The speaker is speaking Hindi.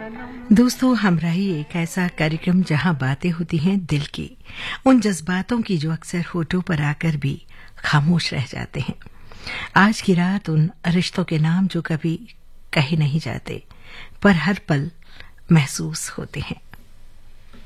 दोस्तों, हमराही एक ऐसा कार्यक्रम जहां बातें होती हैं दिल की, उन जज्बातों की जो अक्सर होठों पर आकर भी खामोश रह जाते हैं। आज की रात उन रिश्तों के नाम जो कभी कहे नहीं जाते पर हर पल महसूस होते हैं।